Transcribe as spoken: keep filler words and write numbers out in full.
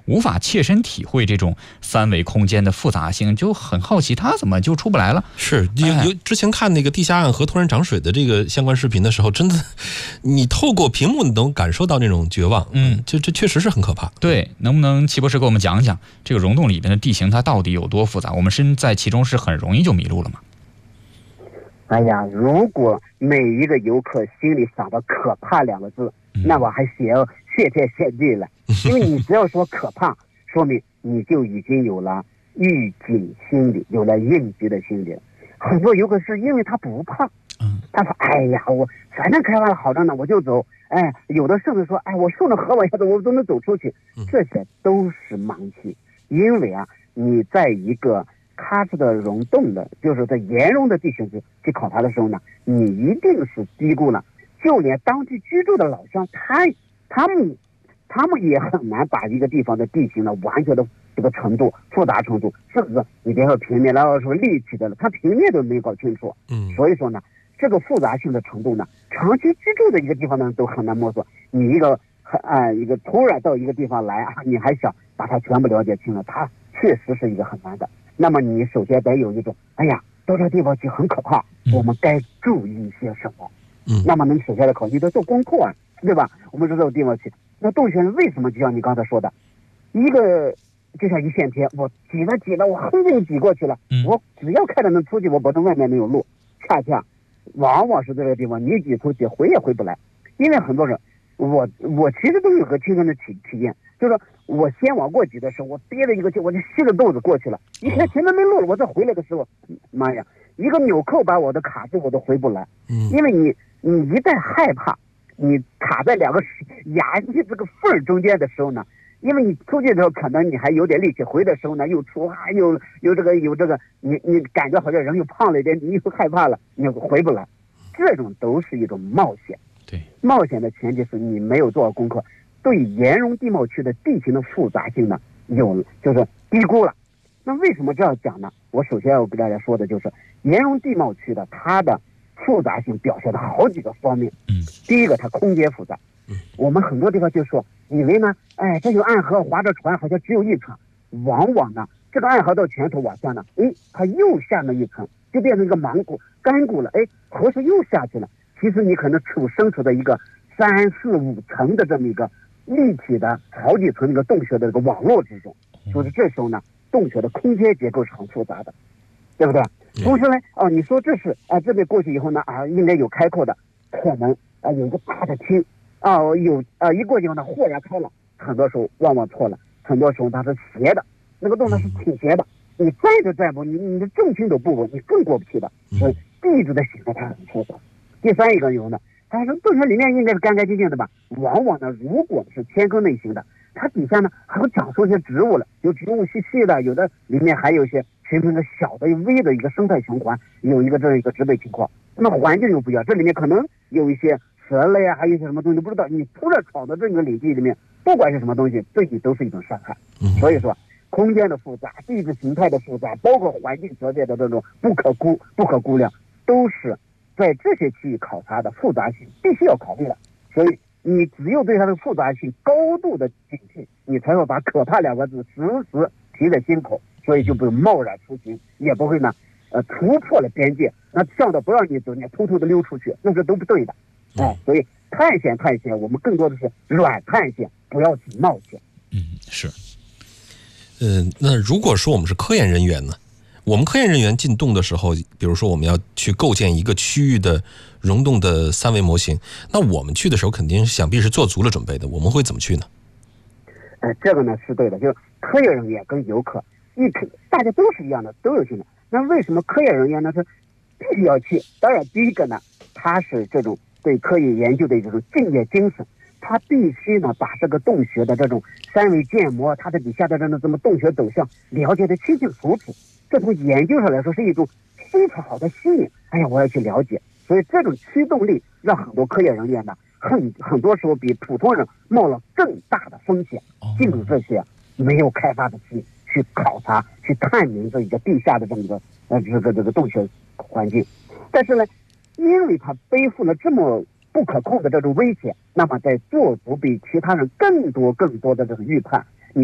无法切身体会这种三维空间的复杂性，就很好奇他怎么就出不来了。 是有有之前看那个地下暗河突然涨水的这个相关视频的时候，真的你透过屏幕能感受到那种绝望。嗯，这这确实是很可怕。 对，能不能齐博士给我们讲讲这个溶洞里边的地形它到底有多复杂？我们身在其中是很容易就迷路了吗？ 哎呀，如果每一个游客心里想到可怕两个字，嗯、那我还写谢天谢地了。因为你只要说可怕，说明你就已经有了预警心理，有了应急的心理。很多游客是因为他不怕，嗯，他说哎呀，我反正开完了好着呢，我就走。哎，有的甚至说，哎，我顺着河往下走，我都能走出去。这些都是盲区，因为啊，你在一个喀斯特溶洞的，就是在岩溶的地形去去考察的时候呢，你一定是低估了，就连当地居住的老乡，他他们他们也很难把一个地方的地形呢完全的这个程度复杂程度，甚至你别说平面，然后说立体的了，他平面都没搞清楚。嗯，所以说呢，这个复杂性的程度呢，长期居住的一个地方呢都很难摸索。你一个呃一个突然到一个地方来啊，你还想把它全部了解清了，它确实是一个很难的。那么你首先得有一种，哎呀，到这个地方去很可怕，我们该注意一些什么？嗯，那么你首先的考虑得做功课啊，对吧？我们知道地方去，那洞穴为什么就像你刚才说的，一个就像一线天，我挤了挤了，我很容易挤过去了，嗯、我只要看着能出去，我保证外面没有路。恰恰往往是这个地方，你挤出去回也回不来，因为很多人，我我其实都有个亲身的体体验。就是说我先往过挤的时候，我憋着一个劲，我就吸着肚子过去了。一看前面没路了，我再回来的时候，妈呀，一个纽扣把我的卡住，我都回不来。嗯，因为你你一旦害怕，你卡在两个牙这个缝中间的时候呢，因为你出去的时候可能你还有点力气，回的时候呢又出汗，又有这个有这个，你你感觉好像人又胖了一点，你又害怕了，你回不来。这种都是一种冒险。 对， 冒险的前提是你没有做好功课。对岩溶地貌区的地形的复杂性呢，有就是低估了。那为什么这样讲呢？我首先要跟大家说的就是岩溶地貌区的它的复杂性表现的好几个方面。嗯，第一个它空间复杂。嗯，我们很多地方就说以为呢，哎，这有暗河划着船好像只有一层，往往呢这个暗河到前头往下呢，哎，它又下了一层，就变成一个盲谷干谷了。哎，河水又下去了。其实你可能处身处在一个三四五层的这么一个立体的好几层那个洞穴的这个网络之中，就是这时候呢，洞穴的空间结构是很复杂的，对不对？同时呢，哦，你说这是啊、呃，这边过去以后呢啊，应该有开阔的，可能啊、呃、有一个大的厅啊、呃，有啊、呃、一过去以后呢，豁然开朗，很多时候往往错了，很多时候它是斜的，那个洞呢是倾斜的，你站着站不，你你的重心都不稳，你更过不去的。所以地质的形态它很复杂。第三一个有呢。但是洞穴里面应该是干干净净的吧？往往呢，如果是天坑类型的，它底下呢还会长出一些植物了，有植物细细的，有的里面还有一些形成一个小的微的一个生态循环，有一个这样一个植被情况。那么环境又不一样，这里面可能有一些蛇类啊，还有一些什么东西不知道，你突然闯到这个领地里面，不管是什么东西，对你都是一种伤害。所以说，空间的复杂、地质形态的复杂，包括环境条件的这种不可估、不可估量，都是在这些区域考察的复杂性必须要考虑的。所以你只有对它的复杂性高度的警惕，你才会把可怕两个字时时提在心口，所以就不贸然出行，也不会呢呃突破了边界，那向导不让你走，你偷偷的溜出去，那是都不对的。哎，所以探险探险，我们更多的是软探险，不要去冒险。 嗯，是。 呃，那如果说我们是科研人员呢？我们科研人员进洞的时候，比如说我们要去构建一个区域的溶洞的三维模型，那我们去的时候肯定想必是做足了准备的，我们会怎么去呢？ 呃，这个呢是对的，就是科研人员跟游客一大家都是一样的，都有去的。那为什么科研人员呢是必须要去？当然，第一个呢，他是这种对科研研究的这种敬业精神，他必须呢把这个洞穴的这种三维建模，它的底下的这种这么洞穴走向了解的清清楚楚。这从研究上来说是一种非常好的吸引，哎呀，我要去了解，所以这种驱动力让很多科研人员呢，很很多时候比普通人冒了更大的风险，进入这些没有开发的区域去考察、去探明这一个地下的这么一个呃这个这个洞穴环境。但是呢，因为他背负了这么不可控的这种危险，那么在做足比其他人更多更多的这种预判，